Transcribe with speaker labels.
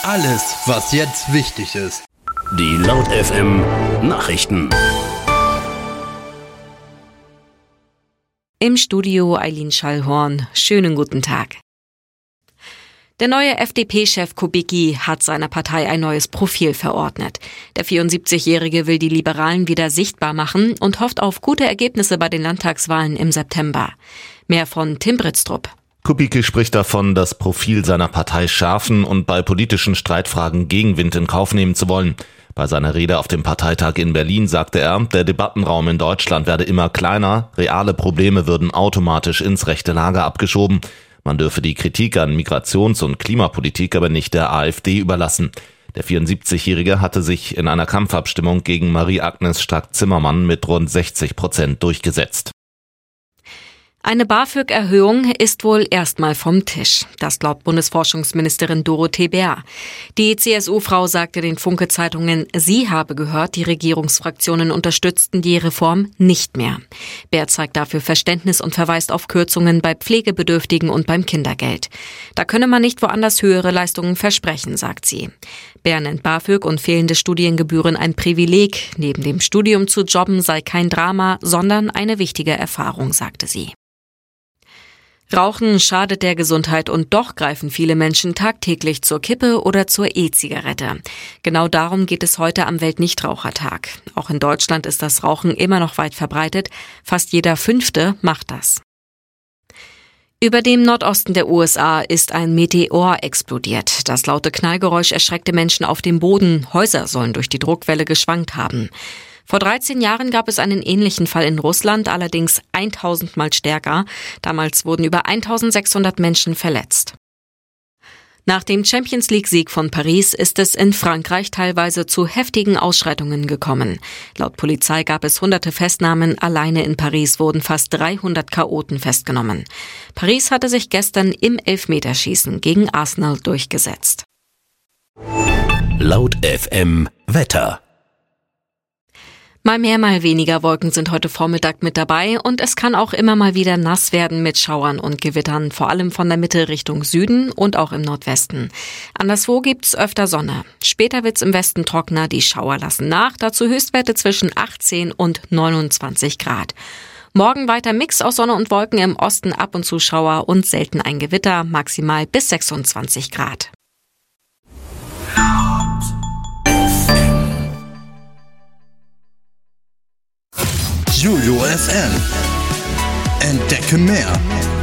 Speaker 1: Alles, was jetzt wichtig ist.
Speaker 2: Die Laut FM Nachrichten.
Speaker 3: Im Studio Eileen Schallhorn. Schönen guten Tag. Der neue FDP-Chef Kubicki hat seiner Partei ein neues Profil verordnet. Der 74-Jährige will die Liberalen wieder sichtbar machen und hofft auf gute Ergebnisse bei den Landtagswahlen im September. Mehr von Tim Britztrup.
Speaker 4: Kubicki spricht davon, das Profil seiner Partei schärfen und bei politischen Streitfragen Gegenwind in Kauf nehmen zu wollen. Bei seiner Rede auf dem Parteitag in Berlin sagte er, der Debattenraum in Deutschland werde immer kleiner, reale Probleme würden automatisch ins rechte Lager abgeschoben. Man dürfe die Kritik an Migrations- und Klimapolitik aber nicht der AfD überlassen. Der 74-Jährige hatte sich in einer Kampfabstimmung gegen Marie-Agnes Strack-Zimmermann mit rund 60% durchgesetzt.
Speaker 3: Eine BAföG-Erhöhung ist wohl erstmal vom Tisch. Das glaubt Bundesforschungsministerin Dorothee Bär. Die CSU-Frau sagte den Funke-Zeitungen, sie habe gehört, die Regierungsfraktionen unterstützten die Reform nicht mehr. Bär zeigt dafür Verständnis und verweist auf Kürzungen bei Pflegebedürftigen und beim Kindergeld. Da könne man nicht woanders höhere Leistungen versprechen, sagt sie. Bär nennt BAföG und fehlende Studiengebühren ein Privileg. Neben dem Studium zu jobben sei kein Drama, sondern eine wichtige Erfahrung, sagte sie. Rauchen schadet der Gesundheit und doch greifen viele Menschen tagtäglich zur Kippe oder zur E-Zigarette. Genau darum geht es heute am Weltnichtrauchertag. Auch in Deutschland ist das Rauchen immer noch weit verbreitet. Fast jeder Fünfte macht das. Über dem Nordosten der USA ist ein Meteor explodiert. Das laute Knallgeräusch erschreckte Menschen auf dem Boden. Häuser sollen durch die Druckwelle geschwankt haben. Vor 13 Jahren gab es einen ähnlichen Fall in Russland, allerdings 1000-mal stärker. Damals wurden über 1600 Menschen verletzt. Nach dem Champions-League-Sieg von Paris ist es in Frankreich teilweise zu heftigen Ausschreitungen gekommen. Laut Polizei gab es hunderte Festnahmen, alleine in Paris wurden fast 300 Chaoten festgenommen. Paris hatte sich gestern im Elfmeterschießen gegen Arsenal durchgesetzt.
Speaker 2: Laut FM Wetter.
Speaker 3: Mal mehr, mal weniger Wolken sind heute Vormittag mit dabei und es kann auch immer mal wieder nass werden mit Schauern und Gewittern, vor allem von der Mitte Richtung Süden und auch im Nordwesten. Anderswo gibt's öfter Sonne. Später wird's im Westen trockener, die Schauer lassen nach, dazu Höchstwerte zwischen 18 und 29 Grad. Morgen weiter Mix aus Sonne und Wolken, im Osten ab und zu Schauer und selten ein Gewitter, maximal bis 26 Grad.
Speaker 1: Jojo FM. Entdecke mehr.